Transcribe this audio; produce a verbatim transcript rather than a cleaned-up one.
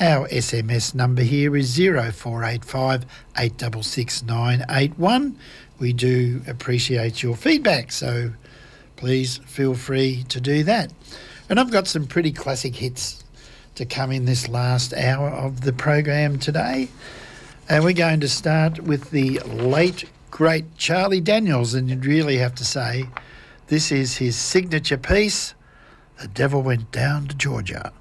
Our S M S number here is zero four eight five eight six six nine eight one. We do appreciate your feedback, so please feel free to do that. And I've got some pretty classic hits to come in this last hour of the program today. And we're going to start with the late, great Charlie Daniels, and you'd really have to say this is his signature piece, The Devil Went Down to Georgia.